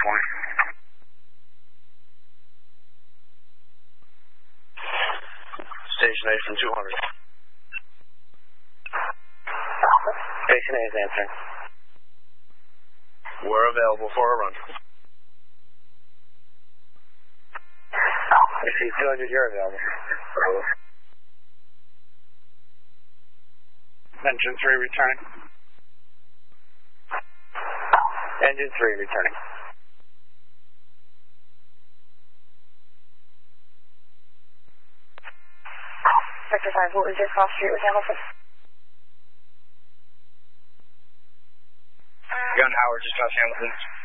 Station A from 200. Station A is answering. We're available for a run. I see 200, you're available. Engine 3 returning. Engine 3 returning. Sector 5, what was your cross street with Hamilton? Gun Howard, just past Hamilton.